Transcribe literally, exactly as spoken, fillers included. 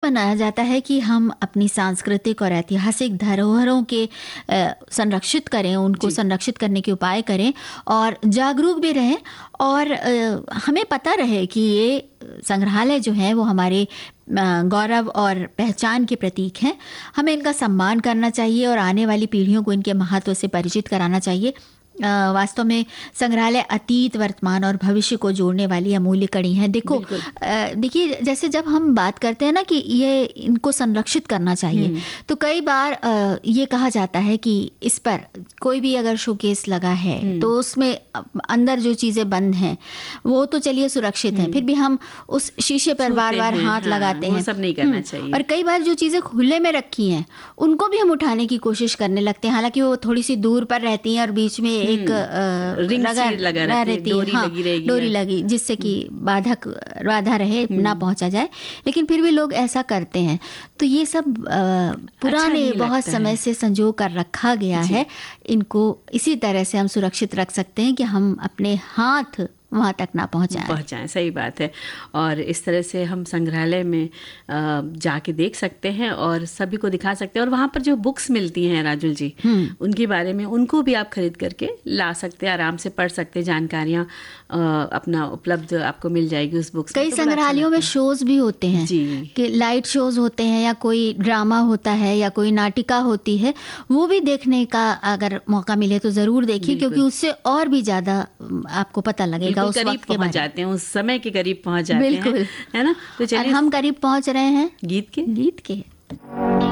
मनाया जाता है कि हम अपनी सांस्कृतिक और ऐतिहासिक धरोहरों के अ, संरक्षित करें, उनको संरक्षित करने के उपाय करें और जागरूक भी रहें और अ, हमें पता रहे कि ये संग्रहालय जो है वो हमारे गौरव और पहचान के प्रतीक हैं। हमें इनका सम्मान करना चाहिए और आने वाली पीढ़ियों को इनके महत्व से परिचित कराना चाहिए। वास्तव में संग्रहालय अतीत, वर्तमान और भविष्य को जोड़ने वाली अमूल्य कड़ी है। देखो, देखिए, जैसे जब हम बात करते हैं ना कि ये इनको संरक्षित करना चाहिए, तो कई बार ये कहा जाता है कि इस पर कोई भी अगर शोकेस लगा है तो उसमें अंदर जो चीज़ें बंद हैं वो तो चलिए सुरक्षित हैं, फिर भी हम उस शीशे पर बार बार हाथ हाँ, लगाते हैं, सब नहीं करना चाहिए। और कई बार जो चीज़ें खुले में रखी हैं उनको भी हम उठाने की कोशिश करने लगते हैं, हालांकि वो थोड़ी सी दूर पर रहती हैं और बीच में एक रिंग लगा, लगा रहती है, डोरी हाँ, लगी रहेगी, डोरी लगी जिससे कि बाधक बाधा रहे, ना पहुंचा जाए, लेकिन फिर भी लोग ऐसा करते हैं। तो ये सब पुराने अच्छा बहुत समय से संजो कर रखा गया है। इनको इसी तरह से हम सुरक्षित रख सकते हैं कि हम अपने हाथ वहाँ तक ना पहुँचाएं पहुँचाएं सही बात है। और इस तरह से हम संग्रहालय में जाके देख सकते हैं और सभी को दिखा सकते हैं। और वहाँ पर जो बुक्स मिलती हैं राजुल जी, उनके बारे में उनको भी आप खरीद करके ला सकते हैं, आराम से पढ़ सकते हैं, जानकारियाँ अपना उपलब्ध आपको मिल जाएगी उस बुक्स में। कई संग्रहालयों में शोज भी होते हैं जी, कि लाइट शोज होते हैं या कोई ड्रामा होता है या कोई नाटिका होती है, वो भी देखने का अगर मौका मिले तो ज़रूर देखिए, क्योंकि उससे और भी ज़्यादा आपको पता लगेगा, उस करीब पहुंच जाते हैं, उस समय के करीब पहुंच जाते हैं, है ना। तो चलिए हम करीब पहुंच रहे हैं गीत के गीत के